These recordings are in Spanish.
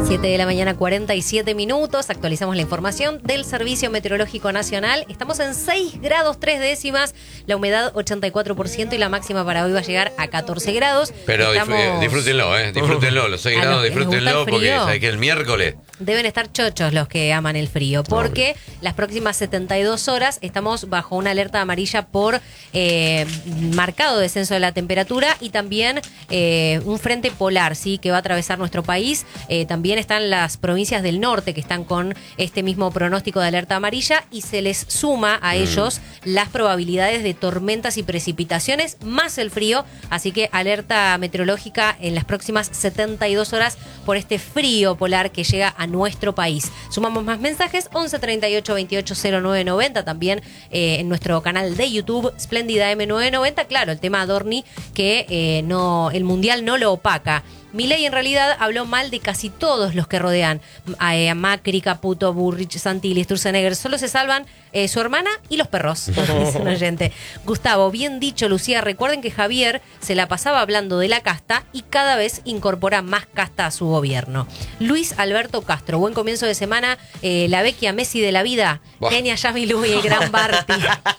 7 de la mañana, 47 minutos. Actualizamos la información del Servicio Meteorológico Nacional. Estamos en 6 grados 3 décimas, la humedad 84% y la máxima para hoy va a llegar a 14 grados. Pero disfrútenlo, disfrútenlo, los 6 grados, disfrútenlo, porque sabes que el miércoles deben estar chochos los que aman el frío, porque las próximas 72 horas estamos bajo una alerta amarilla por marcado descenso de la temperatura y también un frente polar, ¿sí?, que va a atravesar nuestro país. También están las provincias del norte que están con este mismo pronóstico de alerta amarilla y se les suma a ellos las probabilidades de tormentas y precipitaciones más el frío, así que alerta meteorológica en las próximas 72 horas por este frío polar que llega a nuestro país. Sumamos más mensajes, 11 38 28 09 90, también en nuestro canal de YouTube, Splendida M990, claro, el tema Adorni, que el Mundial no lo opaca. Milei en realidad habló mal de casi todos los que rodean a Macri, Caputo, Burrich, Santilli, Sturzenegger. Solo se salvan su hermana y los perros, dice un oyente. Gustavo, bien dicho, Lucía. Recuerden que Javier se la pasaba hablando de la casta y cada vez incorpora más casta a su gobierno. Luis Alberto Castro, buen comienzo de semana. La vecchia Messi de la vida, Kenia Yamilu y el gran Barty.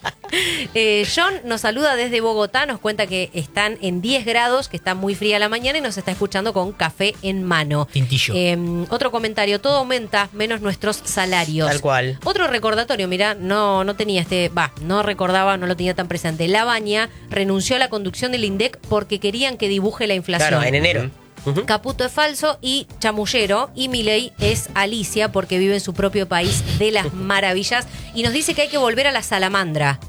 John nos saluda desde Bogotá, nos cuenta que están en 10 grados, que está muy fría la mañana y nos está escuchando con café en mano. Tintillo. Otro comentario, todo aumenta menos nuestros salarios. Tal cual. Otro recordatorio, mira, no tenía no recordaba, no lo tenía tan presente. Labaña renunció a la conducción del INDEC porque querían que dibuje la inflación. Claro, en enero. Caputo es falso y chamullero, y Milei es Alicia porque vive en su propio país de las maravillas y nos dice que hay que volver a la salamandra.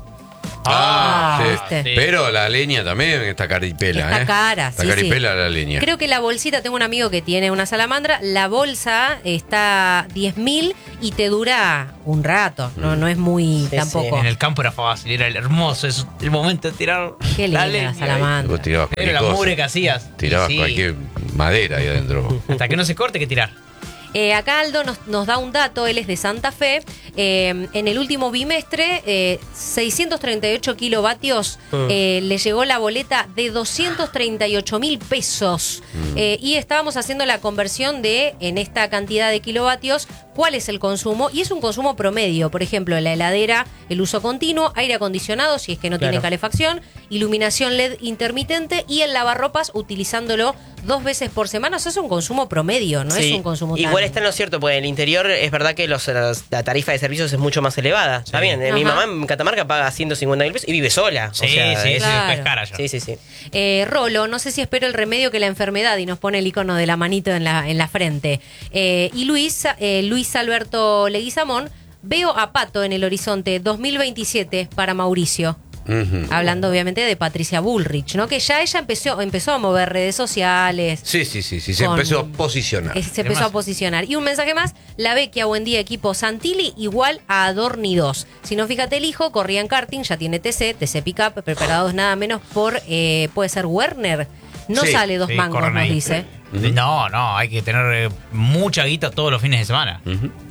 Sí. Pero la leña también está caripela. Está cara, está sí, caripela la leña. Creo que la bolsita, tengo un amigo que tiene una salamandra, la bolsa está 10.000 y te dura un rato, no es muy tampoco. En el campo era fácil, era hermoso, es el momento de tirar. Qué linda la salamandra. Vos tirabas Era la mugre que hacías. Tirabas cualquier madera ahí adentro. Hasta que no se corte, que tirar. Acá Aldo nos da un dato, él es de Santa Fe. En el último bimestre, 638 kilovatios, le llegó la boleta de 238.000 pesos. Y estábamos haciendo la conversión en esta cantidad de kilovatios, cuál es el consumo. Y es un consumo promedio. Por ejemplo, la heladera, el uso continuo, aire acondicionado, si es que no tiene calefacción, iluminación LED intermitente y el lavarropas utilizándolo 2 veces por semana. Eso es un consumo promedio, no es un consumo tan... Igual está en lo cierto, pues en el interior es verdad que la tarifa de servicios es mucho más elevada. Está bien, mi mamá en Catamarca paga 150.000 pesos y vive sola. Sí, es cara ya. Sí. Rolo, no sé si espero el remedio que la enfermedad, y nos pone el icono de la manito en la frente. Y Luis Alberto Leguizamón, veo a Pato en el horizonte 2027 para Mauricio. Hablando obviamente de Patricia Bullrich, ¿no? Que ya ella empezó a mover redes sociales. Sí, se empezó a posicionar. Se empezó a posicionar. Y un mensaje más, la vecchia, buen día equipo Santilli, igual a Adorni 2. Si no, fíjate, el hijo corría en karting, ya tiene TC Pickup, preparados nada menos por, puede ser Werner. No sale 2 mangos, nos dice. No, hay que tener mucha guita todos los fines de semana.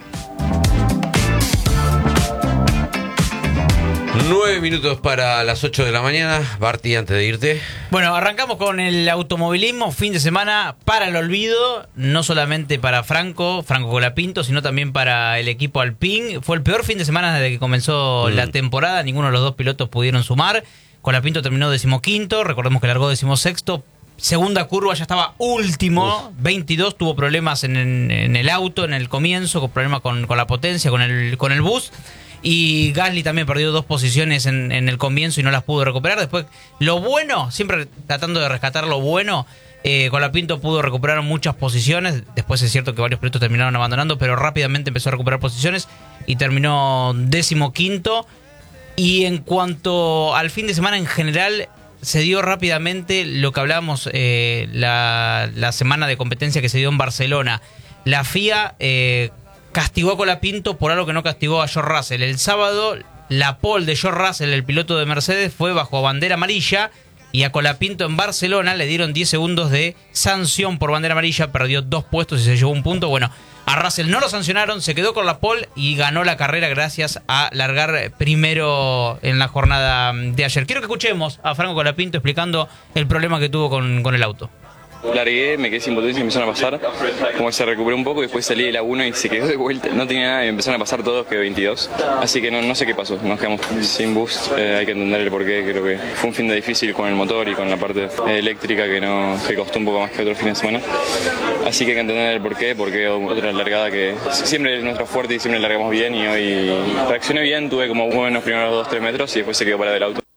9 minutos para las 8 de la mañana. Barty, antes de irte. Bueno, arrancamos con el automovilismo. Fin de semana para el olvido. No solamente para Franco Colapinto, sino también para el equipo Alpine. Fue el peor fin de semana desde que comenzó la temporada. Ninguno de los dos pilotos pudieron sumar. Colapinto terminó 15º. Recordemos que largó 16º. Segunda curva ya estaba último. 22, tuvo problemas en el auto en el comienzo, con problemas con la potencia, con el bus. Y Gasly también perdió 2 posiciones en el comienzo y no las pudo recuperar. Después, lo bueno, siempre tratando de rescatar lo bueno, Colapinto pudo recuperar muchas posiciones. Después es cierto que varios pilotos terminaron abandonando, pero rápidamente empezó a recuperar posiciones y terminó 15º. Y en cuanto al fin de semana en general, se dio rápidamente lo que hablábamos la semana de competencia que se dio en Barcelona. La FIA castigó a Colapinto por algo que no castigó a George Russell. El sábado, la pole de George Russell, el piloto de Mercedes, fue bajo bandera amarilla, y a Colapinto en Barcelona le dieron 10 segundos de sanción por bandera amarilla, perdió 2 puestos y se llevó 1 punto. Bueno, a Russell no lo sancionaron, se quedó con la pole y ganó la carrera gracias a largar primero en la jornada de ayer. Quiero que escuchemos a Franco Colapinto explicando el problema que tuvo con el auto. Largué, me quedé sin potencia y empezaron a pasar. Como que se recuperó un poco y después salí de la 1 y se quedó de vuelta. No tenía nada y me empezaron a pasar todos, quedó 22. Así que no sé qué pasó, nos quedamos sin boost. Hay que entender el porqué, creo que fue un fin de difícil con el motor y con la parte eléctrica que costó un poco más que otro fin de semana. Así que hay que entender el porqué, porque otra largada que siempre es nuestro fuerte y siempre largamos bien y hoy reaccioné bien, tuve como buenos primeros 2-3 metros y después se quedó parado el auto.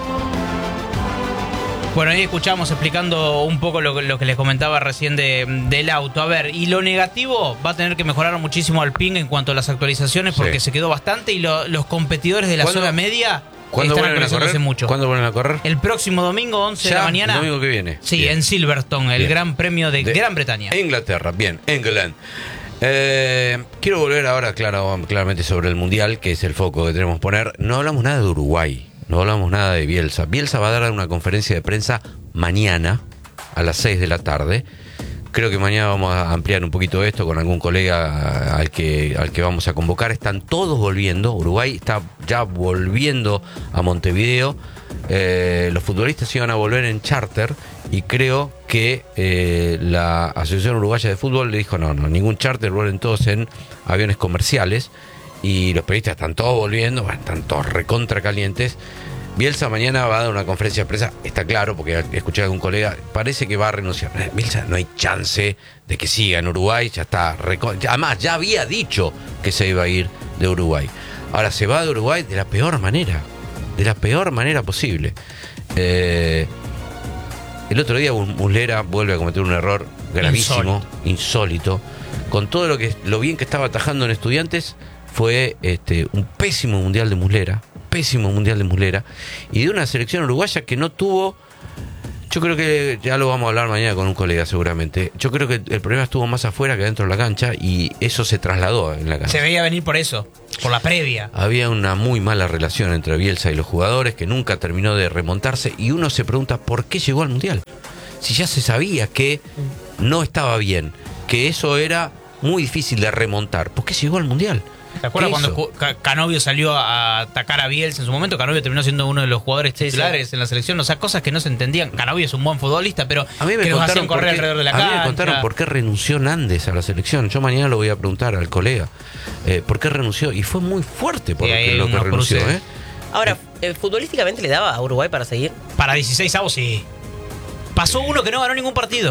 Bueno, ahí escuchamos explicando un poco lo que les comentaba recién del auto. A ver, y lo negativo, va a tener que mejorar muchísimo Alpine en cuanto a las actualizaciones, porque se quedó bastante, y los competidores de la zona media están actualizándose mucho. ¿Cuándo vuelven a correr? El próximo domingo, 11 de la mañana. El domingo que viene. Sí, bien. En Silverstone, el Gran Premio de Gran Bretaña. Inglaterra, bien, England. Quiero volver ahora claramente sobre el Mundial, que es el foco que tenemos que poner. No hablamos nada de Uruguay. No hablamos nada de Bielsa. Bielsa va a dar una conferencia de prensa mañana a las 6 de la tarde. Creo que mañana vamos a ampliar un poquito esto con algún colega al que vamos a convocar. Están todos volviendo. Uruguay está ya volviendo a Montevideo. Los futbolistas iban a volver en charter y creo que la Asociación Uruguaya de Fútbol le dijo no, ningún charter, vuelven todos en aviones comerciales. Y los periodistas están todos volviendo, están todos recontra calientes. Bielsa mañana va a dar una conferencia de prensa, está claro, porque escuché a algún colega, parece que va a renunciar. Bielsa, no hay chance de que siga en Uruguay, ya está. Además, ya había dicho que se iba a ir de Uruguay. Ahora se va de Uruguay de la peor manera posible. El otro día Muslera vuelve a cometer un error gravísimo, insólito. Con todo lo bien que estaba atajando en Estudiantes. Fue un pésimo mundial de Muslera, y de una selección uruguaya que no tuvo, yo creo que ya lo vamos a hablar mañana con un colega seguramente, yo creo que el problema estuvo más afuera que dentro de la cancha, y eso se trasladó en la cancha. Se veía venir por eso, por la previa. Había una muy mala relación entre Bielsa y los jugadores que nunca terminó de remontarse, y uno se pregunta ¿por qué llegó al mundial? Si ya se sabía que no estaba bien, que eso era muy difícil de remontar, ¿por qué llegó al mundial? ¿Te acuerdas cuando Canovio salió a atacar a Bielsa en su momento? Canovio terminó siendo uno de los jugadores titulares en la selección. O sea, cosas que no se entendían. Canovio es un buen futbolista, pero que los hacían correr alrededor de la cancha. A mí me contaron por qué renunció Nández a la selección. Yo mañana lo voy a preguntar al colega. ¿Por qué renunció? Y fue muy fuerte por lo que renunció. Ahora, futbolísticamente le daba a Uruguay para seguir. Para 16avos, sí. Pasó uno que no ganó ningún partido.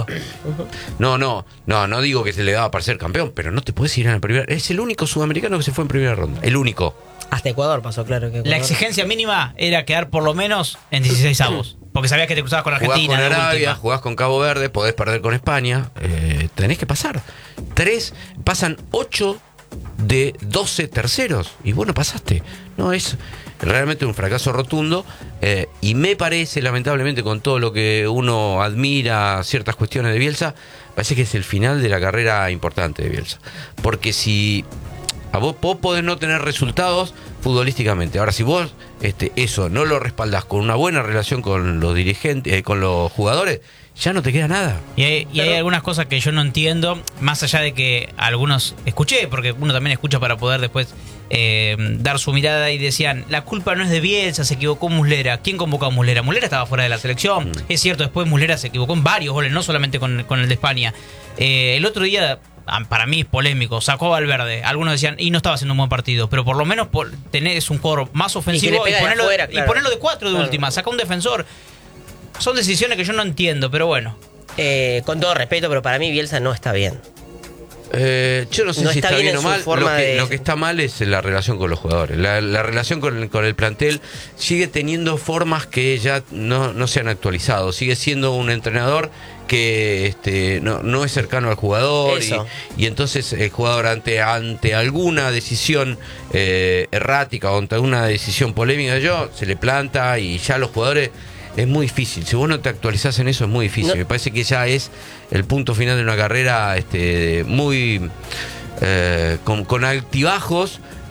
No digo que se le daba para ser campeón, pero no te puedes ir en la primera. Es el único sudamericano que se fue en primera ronda. El único. Hasta Ecuador pasó, claro. Que Ecuador. La exigencia mínima era quedar por lo menos en 16avos. Porque sabías que te cruzabas con Argentina. Jugás con Arabia, jugás con Cabo Verde, podés perder con España. Tenés que pasar. Pasan 8 de 12 terceros. Y bueno, pasaste. No, es realmente un fracaso rotundo. Y me parece, lamentablemente, con todo lo que uno admira ciertas cuestiones de Bielsa, parece que es el final de la carrera importante de Bielsa. Porque si a vos podés no tener resultados futbolísticamente, ahora si vos eso no lo respaldás con una buena relación con los dirigentes, con los jugadores, ya no te queda nada. Y hay algunas cosas que yo no entiendo, más allá de que algunos escuché, porque uno también escucha para poder después dar su mirada, y decían, la culpa no es de Bielsa, se equivocó Muslera. ¿Quién convocó a Muslera? Muslera estaba fuera de la selección. Es cierto, después Muslera se equivocó en varios goles, no solamente con el de España. El otro día, para mí es polémico, sacó a Valverde. Algunos decían, y no estaba haciendo un buen partido, pero por lo menos tenés un jugador más ofensivo y ponerlo de 4 de última, saca un defensor. Son decisiones que yo no entiendo, pero bueno. Con todo respeto, pero para mí Bielsa no está bien. Yo no sé si está bien o mal. Lo que está mal es la relación con los jugadores. La relación con el plantel sigue teniendo formas que ya no se han actualizado. Sigue siendo un entrenador que no es cercano al jugador, y entonces el jugador ante alguna decisión errática o ante alguna decisión polémica se le planta, y ya los jugadores es muy difícil. Si vos no te actualizás en eso, es muy difícil. Me parece que ya es el punto final de una carrera muy con altibajos,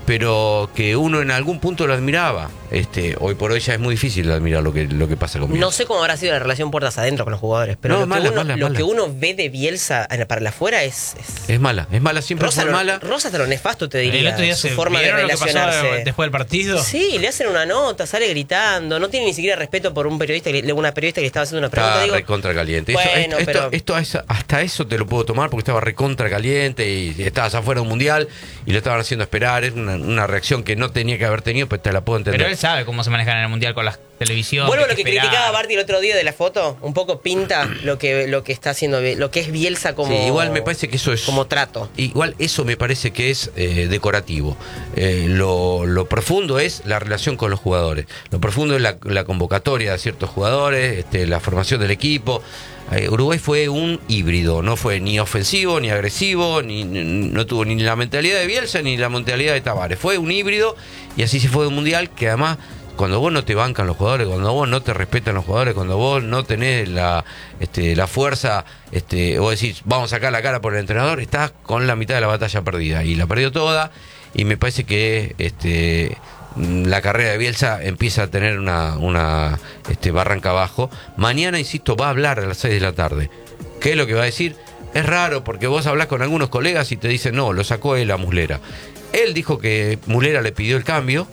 pero que uno en algún punto lo admiraba. Hoy por hoy ya es muy difícil admirar lo que pasa con Bielsa. No sé cómo habrá sido la relación puertas adentro con los jugadores, pero No, lo que uno ve de Bielsa para la afuera es mala, siempre fue mala. Rosa hasta lo nefasto, te diría. El otro día su forma de relacionarse. Lo que pasó después del partido. Sí, le hacen una nota, sale gritando, no tiene ni siquiera respeto por una periodista que le estaba haciendo una pregunta. Estaba recontra caliente. Bueno, hasta eso te lo puedo tomar porque estaba recontra caliente y estabas afuera de un mundial y lo estaban haciendo esperar. Es una reacción que no tenía que haber tenido, pero te la puedo entender. Pero él sabe cómo se manejan en el mundial con las televisión. Vuelvo a lo que criticaba Barty el otro día de la foto. Un poco pinta lo que está haciendo, lo que es Bielsa como. Sí, igual me parece que eso es. Como trato. Igual eso me parece que es decorativo. Lo profundo es la relación con los jugadores. Lo profundo es la convocatoria de ciertos jugadores, la formación del equipo. Uruguay fue un híbrido, no fue ni ofensivo, ni agresivo, no tuvo ni la mentalidad de Bielsa ni la mentalidad de Tavares. Fue un híbrido y así se fue de un mundial que además, cuando vos no te bancan los jugadores, cuando vos no te respetan los jugadores, cuando vos no tenés la fuerza, vos decís, vamos a sacar la cara por el entrenador, estás con la mitad de la batalla perdida. Y la perdió toda y me parece que la carrera de Bielsa empieza a tener una barranca abajo. Mañana, insisto, va a hablar a las 6 de la tarde. ¿Qué es lo que va a decir? Es raro porque vos hablás con algunos colegas y te dicen, no, lo sacó él a Muslera. Él dijo que Muslera le pidió el cambio,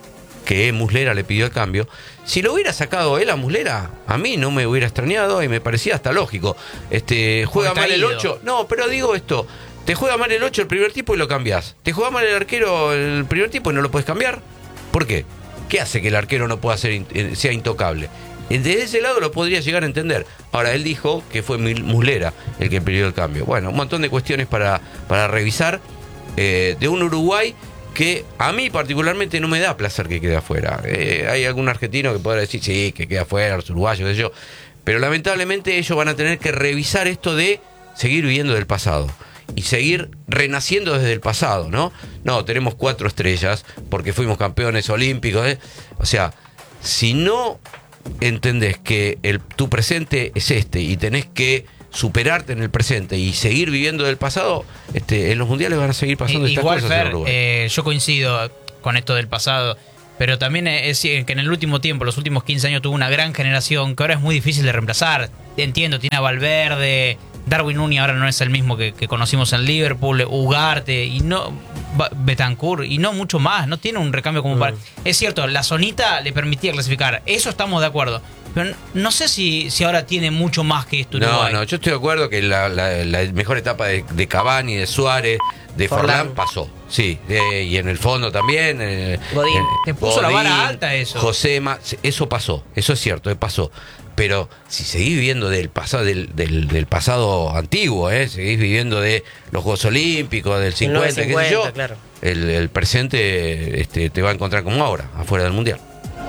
Si lo hubiera sacado él a Muslera, a mí no me hubiera extrañado y me parecía hasta lógico. Juega mal el 8. No, pero digo esto, te juega mal el 8 el primer tiempo y lo cambiás. Te juega mal el arquero el primer tiempo y no lo puedes cambiar. ¿Por qué? ¿Qué hace que el arquero no pueda sea intocable? Desde ese lado lo podría llegar a entender. Ahora, él dijo que fue Muslera el que pidió el cambio. Bueno, un montón de cuestiones para revisar de un Uruguay que a mí particularmente no me da placer que quede afuera. Hay algún argentino que podrá decir, sí, que queda afuera, los uruguayos, qué sé yo. Pero lamentablemente ellos van a tener que revisar esto de seguir viviendo del pasado. Y seguir renaciendo desde el pasado, ¿no? No, tenemos 4 estrellas porque fuimos campeones olímpicos. O sea, si no entendés que tu presente es y tenés que superarte en el presente y seguir viviendo del pasado, en los mundiales van a seguir pasando estas igual, cosas. Fer, yo coincido con esto del pasado, pero también es que en el último tiempo, los últimos 15 años, tuvo una gran generación que ahora es muy difícil de reemplazar. Entiendo, tiene a Valverde, Darwin Núñez ahora no es el mismo que conocimos en Liverpool, Ugarte y no Bentancur y no mucho más, no tiene un recambio como para. Es cierto, la zonita le permitía clasificar, eso estamos de acuerdo. Pero no sé si ahora tiene mucho más que esto Uruguay. No, yo estoy de acuerdo que la mejor etapa de Cavani, de Suárez, de Forlán pasó. Sí, y en el fondo también. Godín. Te puso la vara alta eso. Josema, eso pasó, eso es cierto, pasó. Pero si seguís viviendo del pasado del pasado antiguo, seguís viviendo de los Juegos Olímpicos, del 50, qué sé yo, claro. el presente te va a encontrar como ahora, afuera del Mundial.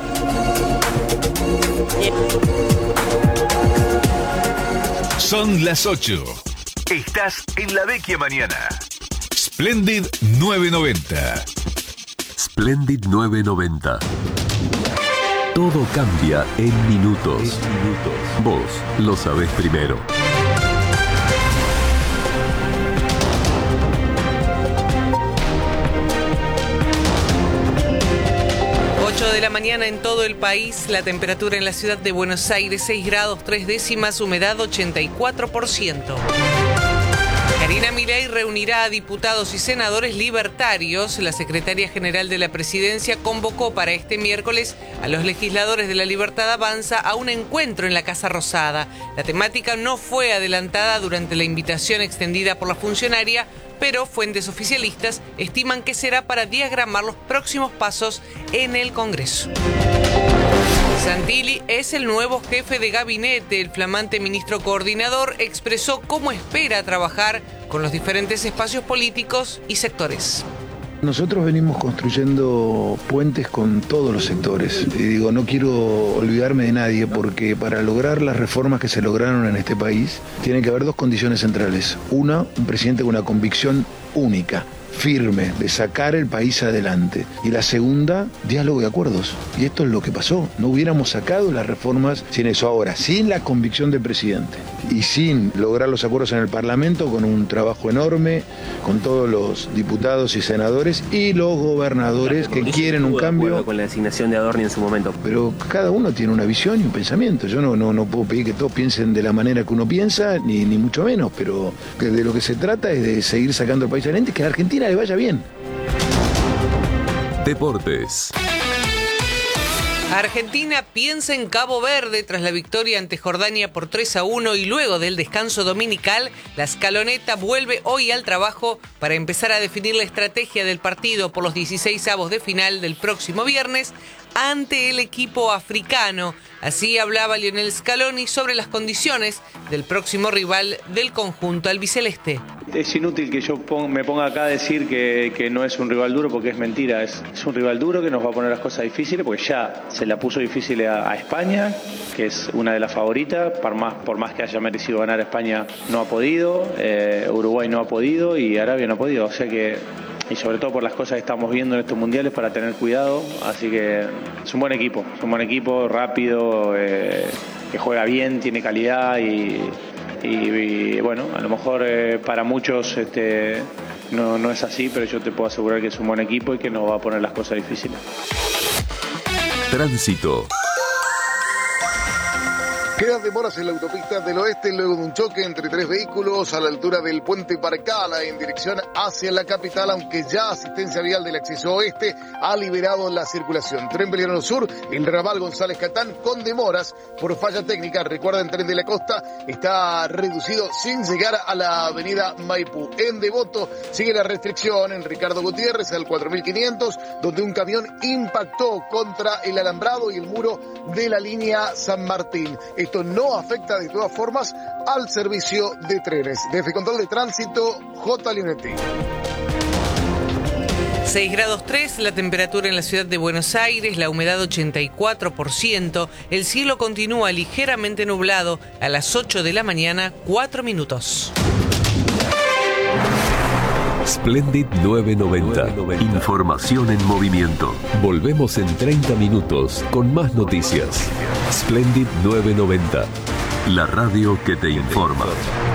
Son las 8. Estás en La Vecchia Mañana. Splendid 990. Splendid 990. Todo cambia en minutos. Vos lo sabés primero. De la mañana en todo el país, la temperatura en la ciudad de Buenos Aires 6 grados 3 décimas, humedad 84%. Karina Milei reunirá a diputados y senadores libertarios. La secretaria general de la presidencia convocó para este miércoles a los legisladores de La Libertad Avanza a un encuentro en la Casa Rosada. La temática no fue adelantada durante la invitación extendida por la funcionaria, pero fuentes oficialistas estiman que será para diagramar los próximos pasos en el Congreso. Santilli es el nuevo jefe de gabinete. El flamante ministro coordinador expresó cómo espera trabajar con los diferentes espacios políticos y sectores. Nosotros venimos construyendo puentes con todos los sectores. Y digo, no quiero olvidarme de nadie porque para lograr las reformas que se lograron en este país, tiene que haber 2 condiciones centrales. Una, un presidente con una convicción única, firme de sacar el país adelante. Y la segunda, diálogo y acuerdos. Y esto es lo que pasó. No hubiéramos sacado las reformas sin eso. Ahora, sin la convicción del presidente y sin lograr los acuerdos en el Parlamento, con un trabajo enorme, con todos los diputados y senadores y los gobernadores que quieren un cambio. Con la designación de Adorni en su momento. Pero cada uno tiene una visión y un pensamiento. Yo no puedo pedir que todos piensen de la manera que uno piensa, ni mucho menos, pero de lo que se trata es de seguir sacando el país adelante, que a la Argentina le vaya bien. Deportes. Argentina piensa en Cabo Verde tras la victoria ante Jordania por 3-1 y luego del descanso dominical, la escaloneta vuelve hoy al trabajo para empezar a definir la estrategia del partido por los 16avos de final del próximo viernes ante el equipo africano. Así hablaba Lionel Scaloni sobre las condiciones del próximo rival del conjunto albiceleste. Es inútil que yo me ponga acá a decir que no es un rival duro, porque es mentira. Es un rival duro que nos va a poner las cosas difíciles, porque ya se la puso difícil a España, que es una de las favoritas. Por más que haya merecido ganar, España no ha podido, Uruguay no ha podido y Arabia no ha podido. O sea que, y sobre todo por las cosas que estamos viendo en estos mundiales, para tener cuidado. Así que es un buen equipo rápido, que juega bien, tiene calidad y bueno, a lo mejor para muchos no es así, pero yo te puedo asegurar que es un buen equipo y que nos va a poner las cosas difíciles. Tránsito. Quedan demoras en la autopista del oeste luego de un choque entre 3 vehículos a la altura del puente Parcala en dirección hacia la capital, aunque ya asistencia vial del acceso oeste ha liberado la circulación. Tren Belgrano Sur, el ramal González Catán, con demoras por falla técnica. Recuerden, Tren de la Costa está reducido sin llegar a la avenida Maipú. En Devoto sigue la restricción en Ricardo Gutiérrez al 4500, donde un camión impactó contra el alambrado y el muro de la línea San Martín. Esto no afecta de todas formas al servicio de trenes. Desde Control de Tránsito, J. Leonetti. 6 grados 3, la temperatura en la ciudad de Buenos Aires, la humedad 84%, el cielo continúa ligeramente nublado a las 8 de la mañana, 4 minutos. Splendid 990. Información en movimiento. Volvemos en 30 minutos con más noticias. Splendid 990. La radio que te informa.